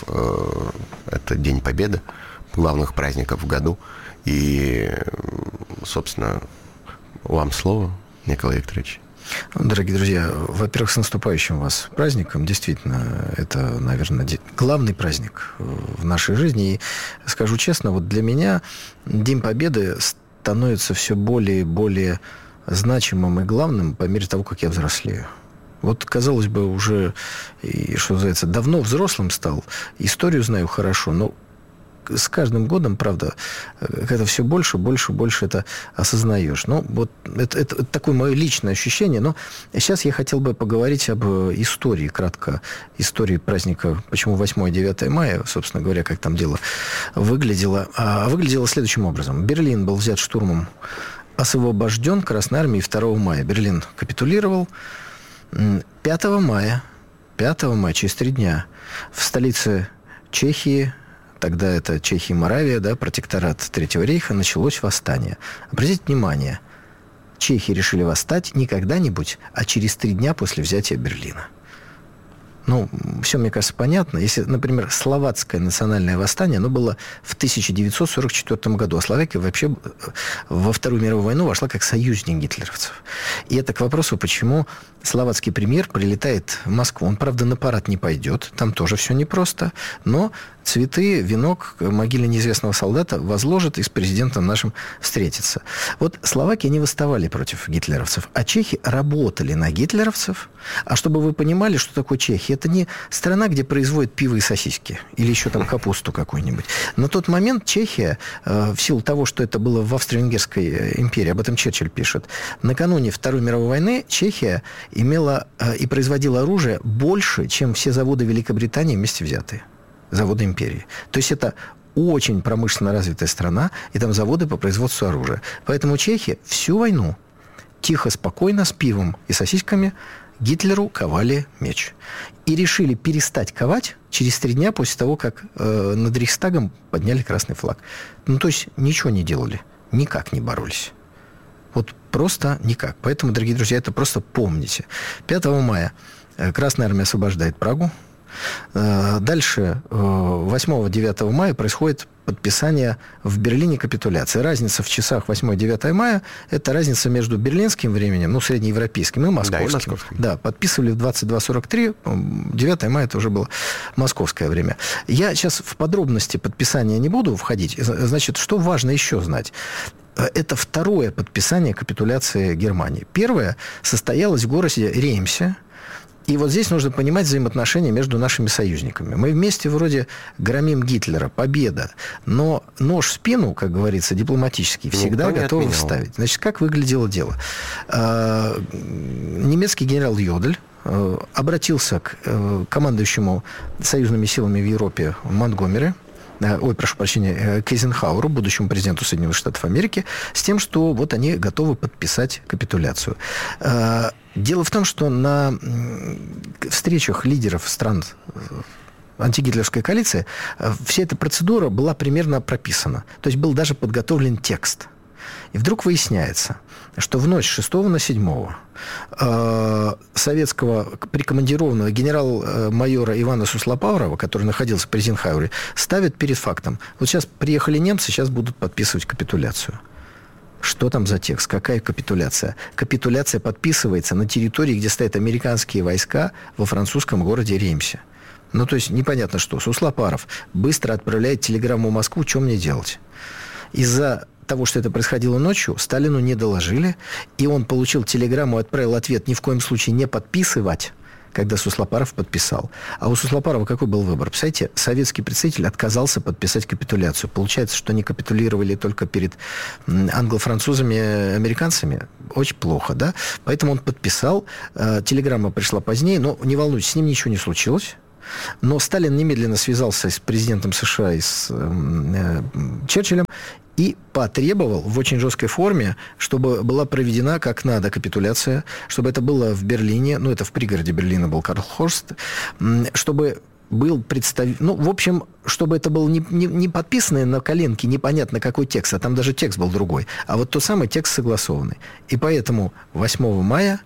– это День Победы, главных праздников в году. И, собственно, вам слово, Николай Викторович. Дорогие друзья, во-первых, с наступающим вас праздником. Действительно, это, наверное, главный праздник в нашей жизни. И скажу честно, вот для меня День Победы становится все более и более значимым и главным по мере того, как я взрослею. Вот, казалось бы, уже, что называется, давно взрослым стал, историю знаю хорошо, но с каждым годом, правда, когда все больше, больше, больше это осознаешь. Ну, вот это, это, это такое мое личное ощущение. Но сейчас я хотел бы поговорить об истории, кратко, истории праздника, почему восьмое-девятое мая, собственно говоря, как там дело выглядело. А выглядело следующим образом. Берлин был взят штурмом, освобожден Красной Армией второго мая. Берлин капитулировал. пятого мая, пятого мая, через три дня, в столице Чехии, тогда это Чехия и Моравия, да, протекторат Третьего рейха, началось восстание. Обратите внимание, чехи решили восстать не когда-нибудь, а через три дня после взятия Берлина. Ну, все, мне кажется, понятно. Если, например, словацкое национальное восстание, оно было в тысяча девятьсот сорок четвёртом году, а Словакия вообще во Вторую мировую войну вошла как союзник гитлеровцев. И это к вопросу, почему словацкий премьер прилетает в Москву. Он, правда, на парад не пойдет, там тоже все непросто, но цветы, венок к могиле неизвестного солдата возложит и с президентом нашим встретится. Вот словаки не восставали против гитлеровцев, а чехи работали на гитлеровцев. А чтобы вы понимали, что такое Чехия, это не страна, где производят пиво и сосиски, или еще там капусту какую-нибудь. На тот момент Чехия, в силу того, что это было в Австро-Венгерской империи, об этом Черчилль пишет, накануне Второй мировой войны Чехия имела и производила оружие больше, чем все заводы Великобритании вместе взятые. Заводы империи. То есть это очень промышленно развитая страна, и там заводы по производству оружия. Поэтому чехи всю войну тихо, спокойно, с пивом и сосисками Гитлеру ковали меч. И решили перестать ковать через три дня после того, как э, над Рейхстагом подняли красный флаг. Ну, то есть ничего не делали, никак не боролись. Вот просто никак. Поэтому, дорогие друзья, это просто помните. пятого мая Красная Армия освобождает Прагу. Дальше, восьмого-девятого мая происходит подписание в Берлине капитуляции. Разница в часах восьмое-девятое мая – это разница между берлинским временем, ну, среднеевропейским, и московским. Да, и московским. Да, подписывали в двадцать два сорок три, девятое мая – это уже было московское время. Я сейчас в подробности подписания не буду входить. Значит, что важно еще знать? Это второе подписание капитуляции Германии. Первое состоялось в городе Реймсе. И вот здесь нужно понимать взаимоотношения между нашими союзниками. Мы вместе вроде громим Гитлера, победа, но нож в спину, как говорится, дипломатический, всегда готовы вставить. Значит, как выглядело дело? Немецкий генерал Йодель обратился к командующему союзными силами в Европе Монтгомери, ой, прошу прощения, к Эйзенхауэру, будущему президенту Соединенных Штатов Америки, с тем, что вот они готовы подписать капитуляцию. Дело в том, что на встречах лидеров стран антигитлеровской коалиции вся эта процедура была примерно прописана. То есть был даже подготовлен текст. И вдруг выясняется, что в ночь с шестого на седьмое э, советского прикомандированного генерал-майора Ивана Суслопарова, который находился при Зинхауэре, ставят перед фактом. Вот сейчас приехали немцы, сейчас будут подписывать капитуляцию. Что там за текст? Какая капитуляция? Капитуляция подписывается на территории, где стоят американские войска во французском городе Реймсе. Ну, то есть, непонятно что. Суслопаров быстро отправляет телеграмму в Москву, что мне делать? Из-за того, что это происходило ночью, Сталину не доложили, и он получил телеграмму, отправил ответ ни в коем случае не подписывать, когда Суслопаров подписал. А у Суслопарова какой был выбор? Представляете, советский представитель отказался подписать капитуляцию. Получается, что они капитулировали только перед англо-французами, американцами. Очень плохо, да? Поэтому он подписал. Телеграмма пришла позднее, но не волнуйтесь, с ним ничего не случилось. Но Сталин немедленно связался с президентом США и с э, Черчиллем и потребовал в очень жесткой форме, чтобы была проведена как надо капитуляция, чтобы это было в Берлине, ну, это в пригороде Берлина был Карлхорст, чтобы был представитель... Ну, в общем, чтобы это был не, не, не подписанный на коленке непонятно какой текст, а там даже текст был другой, а вот тот самый текст согласованный. И поэтому восьмого мая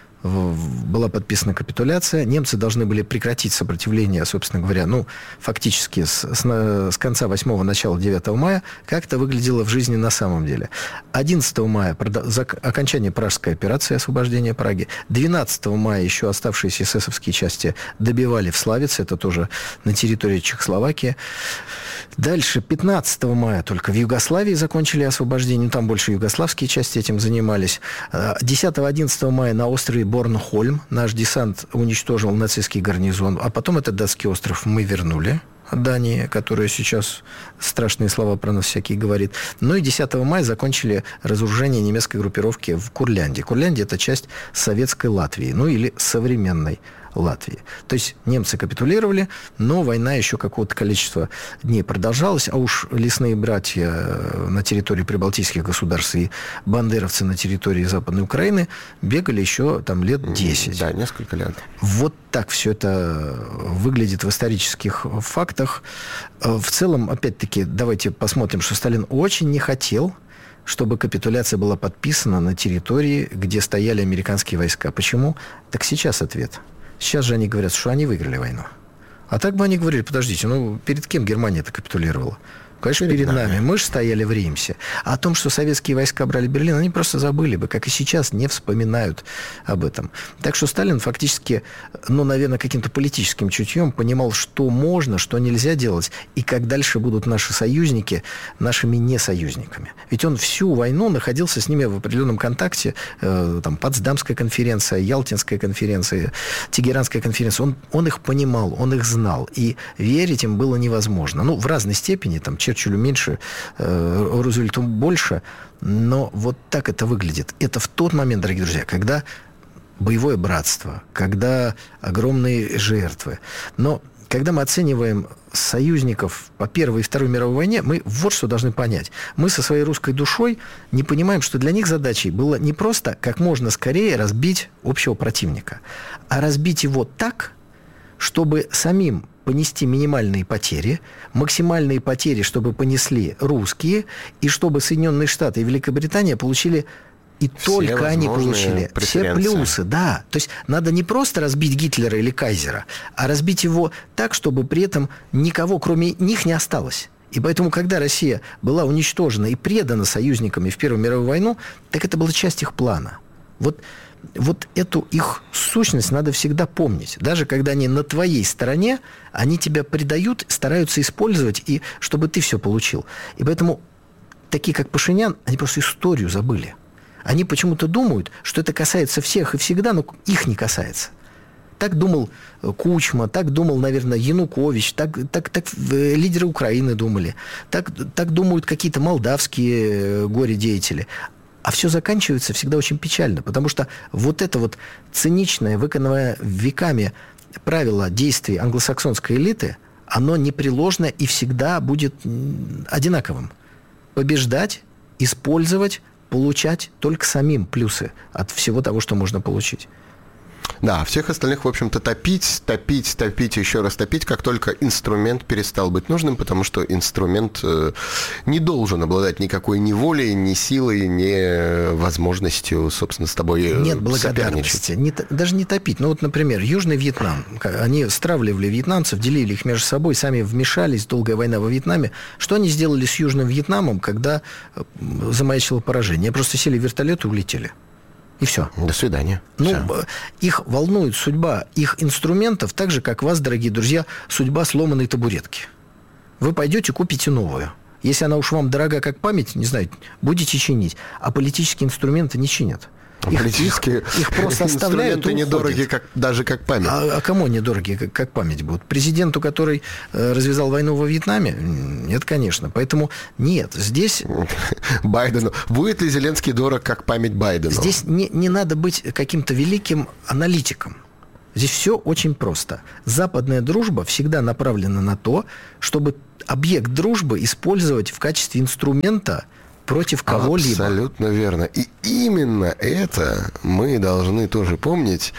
была подписана капитуляция. Немцы должны были прекратить сопротивление, собственно говоря, ну, фактически с, с, с конца восьмого, начала девятого мая. Как это выглядело в жизни на самом деле? одиннадцатого мая окончание Пражской операции освобождения Праги. двенадцатого мая еще оставшиеся эсэсовские части добивали в Славице, это тоже на территории Чехословакии. Дальше, пятнадцатого мая только в Югославии закончили освобождение, там больше югославские части этим занимались. десятого-одиннадцатого мая на острове Борнхольм наш десант уничтожил нацистский гарнизон, а потом этот датский остров мы вернули Дании, которая сейчас страшные слова про нас всякие говорит. Ну и десятого мая закончили разоружение немецкой группировки в Курляндии. Курляндия – это часть советской Латвии, ну или современной Латвии. То есть немцы капитулировали, но война еще какого-то количества дней продолжалась, а уж лесные братья на территории прибалтийских государств и бандеровцы на территории Западной Украины бегали еще там лет десять. Да, несколько лет. Вот так все это выглядит в исторических фактах. В целом, опять-таки, давайте посмотрим, что Сталин очень не хотел, чтобы капитуляция была подписана на территории, где стояли американские войска. Почему? Так сейчас ответ. Сейчас же они говорят, что они выиграли войну. А так бы они говорили, подождите, ну перед кем Германия-то капитулировала? Конечно, перед, перед нами. нами. Мы же стояли в Реймсе. А о том, что советские войска брали Берлин, они просто забыли бы, как и сейчас не вспоминают об этом. Так что Сталин фактически, ну, наверное, каким-то политическим чутьем понимал, что можно, что нельзя делать, и как дальше будут наши союзники нашими несоюзниками. Ведь он всю войну находился с ними в определенном контакте. Э, там, Потсдамская конференция, Ялтинская конференция, Тегеранская конференция. Он, он их понимал, он их знал. И верить им было невозможно. Ну, в разной степени, там, Черчиллю меньше, э, Рузвельту больше, но вот так это выглядит. Это в тот момент, дорогие друзья, когда боевое братство, когда огромные жертвы. Но когда мы оцениваем союзников по Первой и Второй мировой войне, мы вот что должны понять. Мы со своей русской душой не понимаем, что для них задачей было не просто как можно скорее разбить общего противника, а разбить его так, чтобы самим понести минимальные потери, максимальные потери, чтобы понесли русские, и чтобы Соединенные Штаты и Великобритания получили, и все только они получили все плюсы. Да. То есть надо не просто разбить Гитлера или Кайзера, а разбить его так, чтобы при этом никого, кроме них, не осталось. И поэтому, когда Россия была уничтожена и предана союзниками в Первую мировую войну, так это была часть их плана. Вот Вот эту их сущность надо всегда помнить. Даже когда они на твоей стороне, они тебя предают, стараются использовать, и чтобы ты все получил. И поэтому такие, как Пашинян, они просто историю забыли. Они почему-то думают, что это касается всех и всегда, но их не касается. Так думал Кучма, так думал, наверное, Янукович, так, так, так лидеры Украины думали, так, так думают какие-то молдавские горе-деятели. А все заканчивается всегда очень печально, потому что вот это вот циничное, выкананное веками правило действий англосаксонской элиты, оно непреложно и всегда будет одинаковым. Побеждать, использовать, получать только самим плюсы от всего того, что можно получить. Да, всех остальных, в общем-то, топить, топить, топить, еще раз топить, как только инструмент перестал быть нужным, потому что инструмент э, не должен обладать никакой ни волей, ни силой, ни возможностью, собственно, с тобой э, Нет благодарности. Не, даже не топить. Ну вот, например, Южный Вьетнам. Они стравливали вьетнамцев, делили их между собой, сами вмешались, долгая война во Вьетнаме. Что они сделали с Южным Вьетнамом, когда замаячило поражение? Просто сели в вертолет и улетели. И все. До свидания. Ну, все. Их волнует судьба их инструментов, так же, как вас, дорогие друзья, судьба сломанной табуретки. Вы пойдете, купите новую. Если она уж вам дорога как память, не знаю, будете чинить. А политические инструменты не чинят. Их, Политические их, их просто оставляют и недороги, как, даже как память. А, а кому недороги, как, как память будут? Президенту, который э, развязал войну во Вьетнаме? Нет, конечно. Поэтому нет, здесь... Байдену. Будет ли Зеленский дорог, как память Байдену? Здесь не, не надо быть каким-то великим аналитиком. Здесь все очень просто. Западная дружба всегда направлена на то, чтобы объект дружбы использовать в качестве инструмента против кого-либо. Абсолютно верно. И именно это мы должны тоже помнить,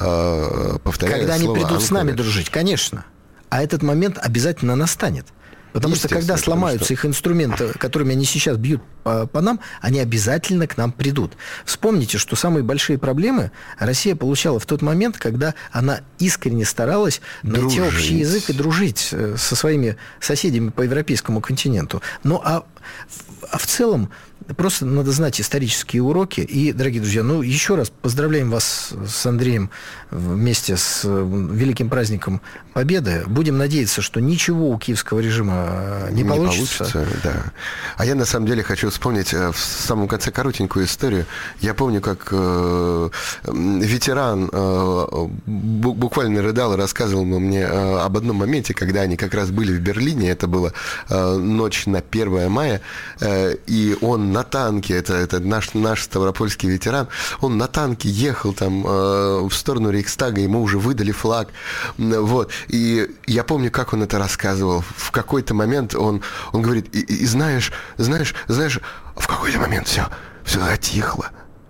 э, повторяя Когда они слово придут с нами Анкоридж. дружить, конечно. А этот момент обязательно настанет. Потому что когда сломаются их инструменты, которыми они сейчас бьют по, по нам, они обязательно к нам придут. Вспомните, что самые большие проблемы Россия получала в тот момент, когда она искренне старалась найти Дружить. общий язык и дружить со своими соседями по европейскому континенту. Ну, а, а в целом просто надо знать исторические уроки. И, дорогие друзья, ну, еще раз поздравляем вас с Андреем вместе с великим праздником Победы. Будем надеяться, что ничего у киевского режима не, не получится. получится. Да. А я, на самом деле, хочу вспомнить в самом конце коротенькую историю. Я помню, как э, ветеран э, буквально рыдал и рассказывал мне э, об одном моменте, когда они как раз были в Берлине. Это была э, ночь на первое мая. Э, и он на танке, это, это наш, наш ставропольский ветеран, он на танке ехал там э, в сторону Рейхстага, ему уже выдали флаг. Вот. И я помню, как он это рассказывал. В какой-то момент он, он говорит, и, и знаешь, знаешь, знаешь, в какой-то момент все, все затихло.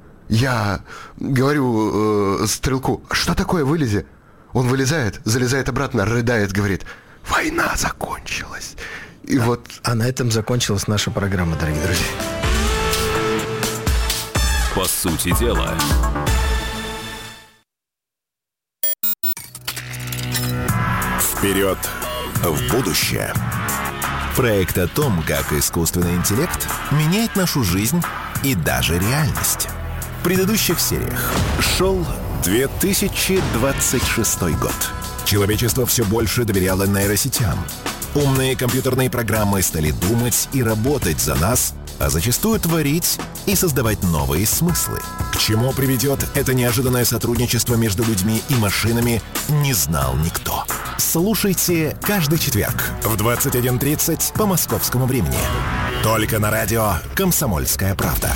Я говорю э, стрелку, что такое, вылези? Он вылезает, залезает обратно, рыдает, говорит, война закончилась. И а, вот... а на этом закончилась наша программа, дорогие друзья. По сути дела. Вперед в будущее. Проект о том, как искусственный интеллект меняет нашу жизнь и даже реальность. В предыдущих сериях шел две тысячи двадцать шестой год. Человечество все больше доверяло нейросетям. Умные компьютерные программы стали думать и работать за нас, а зачастую творить и создавать новые смыслы. К чему приведет это неожиданное сотрудничество между людьми и машинами, не знал никто. Слушайте каждый четверг в двадцать один тридцать по московскому времени. Только на радио «Комсомольская правда».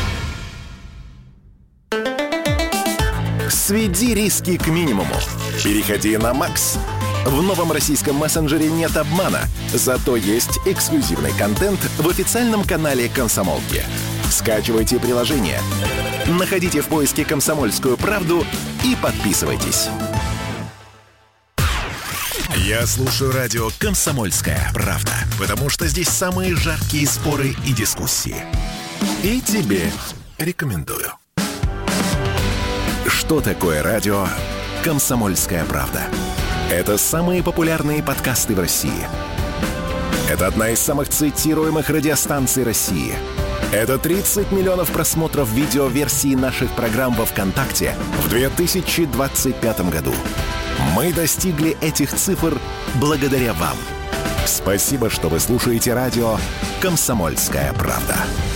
Сведи риски к минимуму. Переходи на Макс. В новом российском мессенджере нет обмана, зато есть эксклюзивный контент в официальном канале «Комсомолки». Скачивайте приложение, находите в поиске «Комсомольскую правду» и подписывайтесь. Я слушаю радио «Комсомольская правда», потому что здесь самые жаркие споры и дискуссии. И тебе рекомендую. Что такое радио «Комсомольская правда»? Это самые популярные подкасты в России. Это одна из самых цитируемых радиостанций России. Это тридцать миллионов просмотров видеоверсии наших программ во ВКонтакте в две тысячи двадцать пятом году. Мы достигли этих цифр благодаря вам. Спасибо, что вы слушаете радио «Комсомольская правда».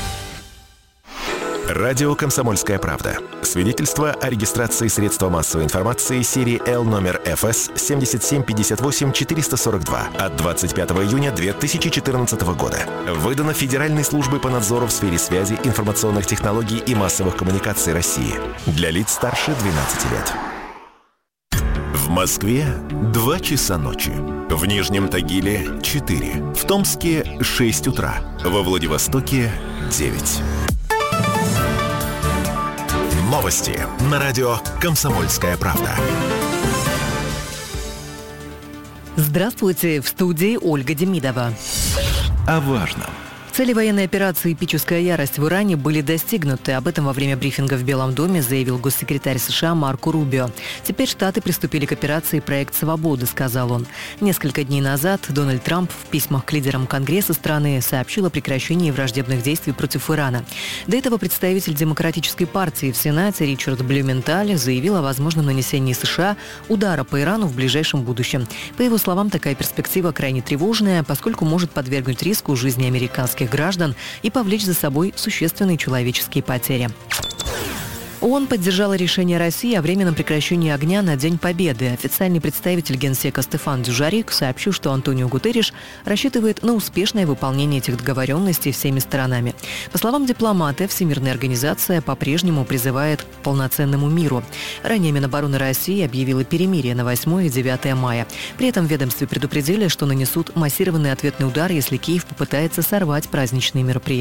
Радио «Комсомольская правда». Свидетельство о регистрации средства массовой информации серии Л номер эф эс семь семь пять восемь четыре сорок два от двадцать пятого июня две тысячи четырнадцатого года. Выдано Федеральной службой по надзору в сфере связи, информационных технологий и массовых коммуникаций России. Для лиц старше двенадцати лет. В Москве два часа ночи. В Нижнем Тагиле четыре. В Томске шесть утра. Во Владивостоке девять. Новости на радио «Комсомольская правда». Здравствуйте, в студии Ольга Демидова. О важном. Цели военной операции «Эпическая ярость» в Иране были достигнуты. Об этом во время брифинга в Белом доме заявил госсекретарь США Марко Рубио. Теперь Штаты приступили к операции «Проект свободы», сказал он. Несколько дней назад Дональд Трамп в письмах к лидерам Конгресса страны сообщил о прекращении враждебных действий против Ирана. До этого представитель Демократической партии в Сенате Ричард Блюменталь заявил о возможном нанесении США удара по Ирану в ближайшем будущем. По его словам, такая перспектива крайне тревожная, поскольку может подвергнуть риску жизни американских граждан и повлечь за собой существенные человеческие потери. ООН поддержала решение России о временном прекращении огня на День Победы. Официальный представитель Генсека Стефан Дюжарик сообщил, что Антонио Гутерриш рассчитывает на успешное выполнение этих договоренностей всеми сторонами. По словам дипломата, Всемирная организация по-прежнему призывает к полноценному миру. Ранее Минобороны России объявила перемирие на восьмое и девятое мая. При этом в ведомстве предупредили, что нанесут массированный ответный удар, если Киев попытается сорвать праздничные мероприятия.